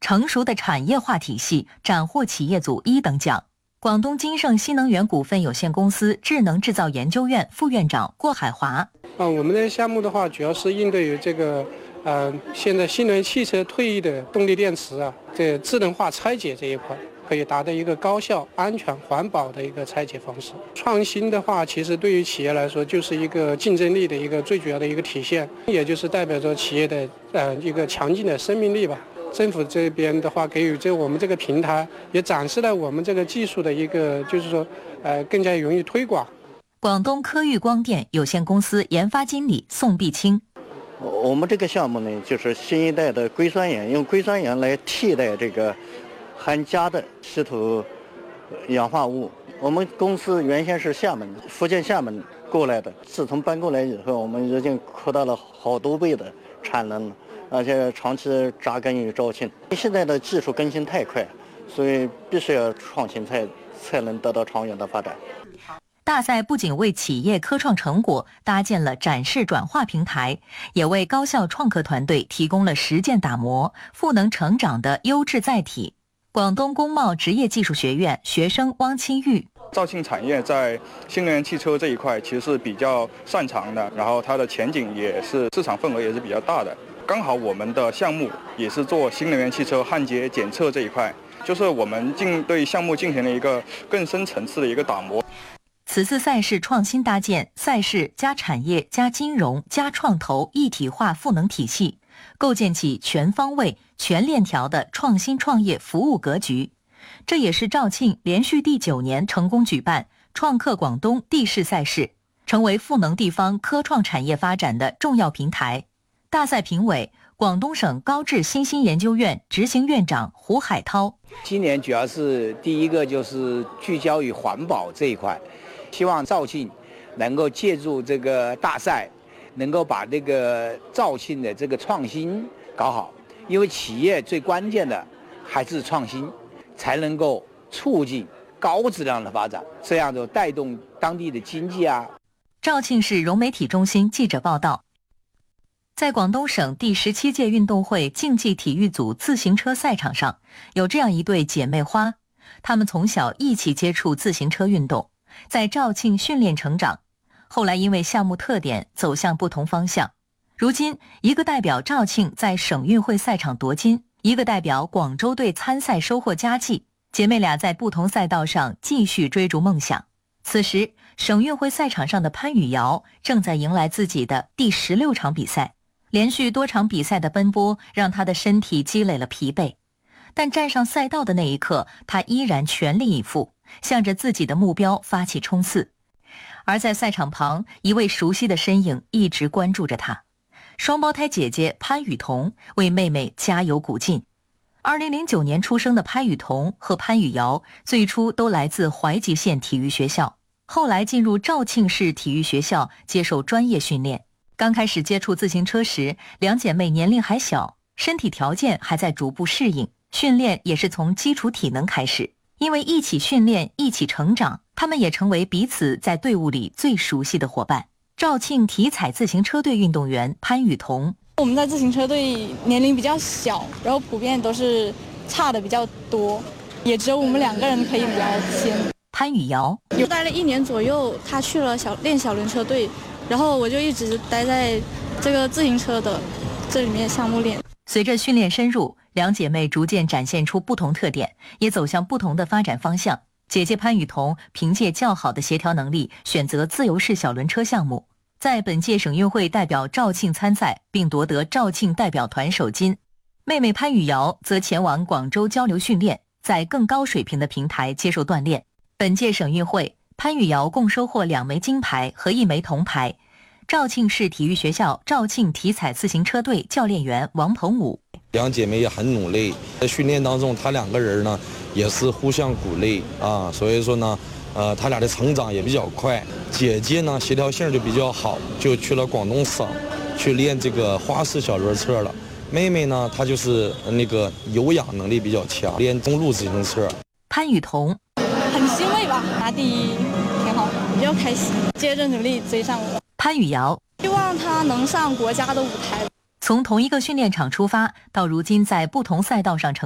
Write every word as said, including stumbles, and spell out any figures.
成熟的产业化体系斩获企业组一等奖。广东金盛新能源股份有限公司智能制造研究院副院长郭海华： 啊，我们的项目的话，主要是应对于这个，呃，现在新能源汽车退役的动力电池啊，这智能化拆解这一块，可以达到一个高效、安全、环保的一个拆解方式。创新的话，其实对于企业来说，就是一个竞争力的一个最主要的一个体现，也就是代表着企业的呃一个强劲的生命力吧。政府这边的话，给予这我们这个平台，也展示了我们这个技术的一个，就是说，呃，更加容易推广。 广东科域光电有限公司研发经理宋碧清： 我们这个项目呢，就是新一代的硅酸盐，用硅酸盐来替代这个含镓的稀土氧化物。我们公司原先是厦门、福建厦门过来的，自从搬过来以后，我们已经扩大了好多倍的产能了。而且长期扎根于肇庆，现在的技术更新太快，所以必须要创新才才能得到长远的发展。 大赛不仅为企业科创成果搭建了展示转化平台，也为高校创客团队提供了实践打磨、赋能成长的优质载体。广东工贸职业技术学院学生汪清玉： 肇庆产业在新能源汽车这一块其实是比较擅长的，然后它的前景也是市场份额也是比较大的。刚好我们的项目也是做新能源汽车焊接检测这一块，就是我们进对项目进行了一个更深层次的一个打磨。 此次赛事创新搭建赛事加产业加金融加创投一体化赋能体系，构建起全方位全链条的创新创业服务格局。这也是肇庆连续第九年成功举办创客广东地市赛事，成为赋能地方科创产业发展的重要平台。大赛评委广东省高智新兴研究院执行院长胡海涛： 今年主要是第一个就是聚焦于环保这一块，希望肇庆能够借助这个大赛，能够把这个肇庆的这个创新搞好，因为企业最关键的还是创新，才能够促进高质量的发展，这样就带动当地的经济啊。 肇庆市融媒体中心记者报道。在广东省第十七届运动会竞技体育组自行车赛场上，有这样一对姐妹花，她们从小一起接触自行车运动，在肇庆训练成长，后来因为项目特点走向不同方向。如今，一个代表肇庆在省运会赛场夺金，一个代表广州队参赛收获佳绩，姐妹俩在不同赛道上继续追逐梦想。此时，省运会赛场上的潘雨瑶正在迎来自己的第十六场比赛。连续多场比赛的奔波让他的身体积累了疲惫，但站上赛道的那一刻，他依然全力以赴，向着自己的目标发起冲刺。而在赛场旁，一位熟悉的身影一直关注着他，双胞胎姐姐潘雨桐为妹妹加油鼓劲。二零零九年出生的潘雨桐和潘雨瑶最初都来自怀集县体育学校，后来进入肇庆市体育学校接受专业训练。刚开始接触自行车时，两姐妹年龄还小，身体条件还在逐步适应，训练也是从基础体能开始。因为一起训练，一起成长，她们也成为彼此在队伍里最熟悉的伙伴。肇庆体彩自行车队运动员潘雨桐： 我们在自行车队年龄比较小，然后普遍都是差的比较多，也只有我们两个人可以聊天。 潘雨瑶： 有待了一年左右，她去了小练小轮车队，然后我就一直待在这个自行车的这里面项目练。 随着训练深入，两姐妹逐渐展现出不同特点，也走向不同的发展方向。姐姐潘雨桐凭借较好的协调能力，选择自由式小轮车项目，在本届省运会代表肇庆参赛，并夺得肇庆代表团首金。妹妹潘雨瑶则前往广州交流训练，在更高水平的平台接受锻炼。本届省运会，潘雨瑶共收获两枚金牌和一枚铜牌。肇庆市体育学校肇庆体彩自行车队教练员王鹏武： 两姐妹也很努力，在训练当中，她两个人呢也是互相鼓励啊，所以说呢，呃，她俩的成长也比较快。姐姐呢协调性就比较好，就去了广东省去练这个花式小轮车了。妹妹呢，她就是那个有氧能力比较强，练公路自行车。 潘雨桐： 很欣慰吧，拿第一挺好，比较开心，接着努力追上我。 潘雨瑶： 希望她能上国家的舞台。 从同一个训练场出发，到如今在不同赛道上成